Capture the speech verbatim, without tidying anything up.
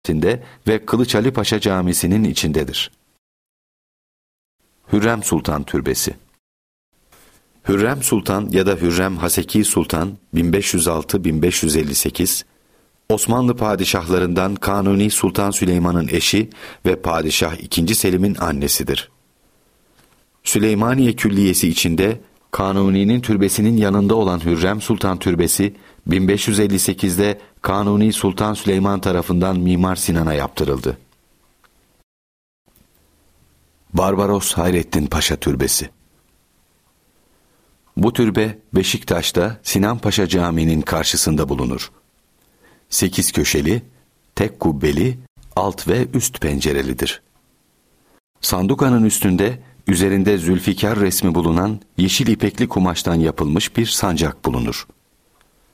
ve Kılıç Ali Paşa Camisi'nin içindedir. Hürrem Sultan Türbesi. Hürrem Sultan ya da Hürrem Haseki Sultan bin beş yüz altı - bin beş yüz elli sekiz, Osmanlı padişahlarından Kanuni Sultan Süleyman'ın eşi ve Padişah ikinci. Selim'in annesidir. Süleymaniye Külliyesi içinde Kanuni'nin türbesinin yanında olan Hürrem Sultan Türbesi bin beş yüz elli sekizde Kanuni Sultan Süleyman tarafından Mimar Sinan'a yaptırıldı. Barbaros Hayrettin Paşa Türbesi. Bu türbe Beşiktaş'ta Sinan Paşa Camii'nin karşısında bulunur. Sekiz köşeli, tek kubbeli, alt ve üst pencerelidir. Sandukanın üstünde üzerinde Zülfikar resmi bulunan yeşil ipekli kumaştan yapılmış bir sancak bulunur.